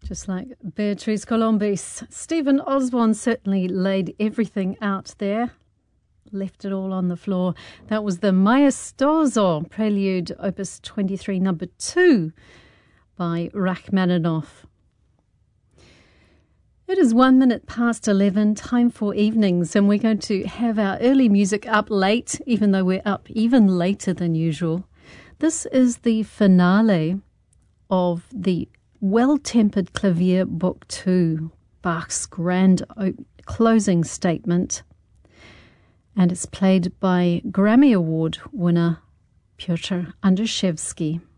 Just like Beatrice Colombis, Stephen Osborne certainly laid everything out there, left it all on the floor. That was the Maestoso Prelude, Opus 23, number 2 by Rachmaninoff. It is 1 minute past 11, time for evenings, and we're going to have our early music up late, even though we're up even later than usual. This is the finale of the Well-Tempered Clavier Book 2, Bach's grand closing statement, and it's played by Grammy Award winner Piotr Andrzejewski.